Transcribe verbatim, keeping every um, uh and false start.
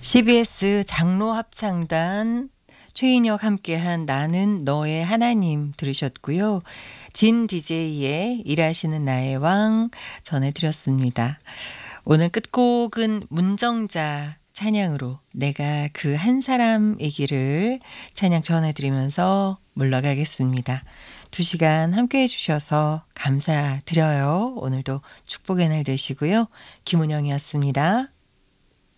씨비에스 장로 합창단 최인혁 함께한 나는 너의 하나님 들으셨고요. 진 디제이의 일하시는 나의 왕 전해드렸습니다. 오늘 끝곡은 문정자 찬양으로 내가 그 한 사람이기를 찬양 전해드리면서 물러가겠습니다. 두 시간 함께해 주셔서 감사드려요. 오늘도 축복의 날 되시고요. 김은영이었습니다.